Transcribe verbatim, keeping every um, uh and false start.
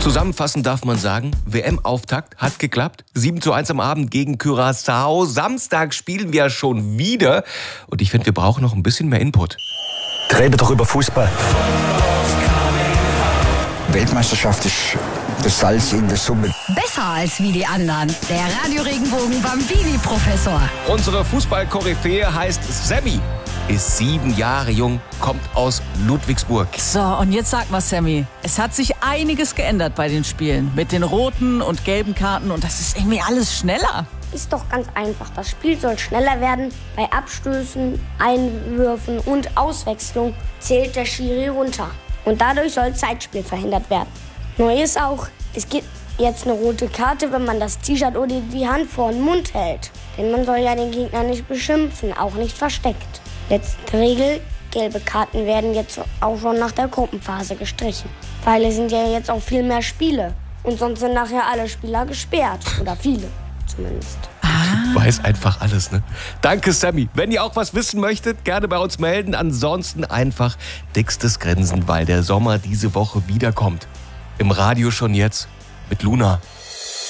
Zusammenfassend darf man sagen, W M-Auftakt hat geklappt. sieben zu eins am Abend gegen Curaçao. Samstag spielen wir schon wieder. Und ich finde, wir brauchen noch ein bisschen mehr Input. Rede doch über Fußball. Weltmeisterschaft ist das Salz in der Suppe. Besser als wie die anderen. Der Radio-Regenbogen-Bambini-Professor. Unsere Fußball-Koryphäe heißt Sammy. Ist sieben Jahre jung, kommt aus Ludwigsburg. So, und jetzt sag mal, Sammy, es hat sich einiges geändert bei den Spielen. Mit den roten und gelben Karten und das ist irgendwie alles schneller. Ist doch ganz einfach. Das Spiel soll schneller werden. Bei Abstößen, Einwürfen und Auswechslung zählt der Schiri runter. Und dadurch soll Zeitspiel verhindert werden. Neu ist auch, es gibt jetzt eine rote Karte, wenn man das T-Shirt oder die Hand vor den Mund hält. Denn man soll ja den Gegner nicht beschimpfen, auch nicht versteckt. Letzte Regel, gelbe Karten werden jetzt auch schon nach der Gruppenphase gestrichen. Weil es sind ja jetzt auch viel mehr Spiele. Und sonst sind nachher alle Spieler gesperrt. Oder viele zumindest. Du weißt einfach alles, ne? Danke, Sammy. Wenn ihr auch was wissen möchtet, gerne bei uns melden. Ansonsten einfach dickstes Grinsen, weil der Sommer diese Woche wiederkommt. Im Radio schon jetzt mit Luna.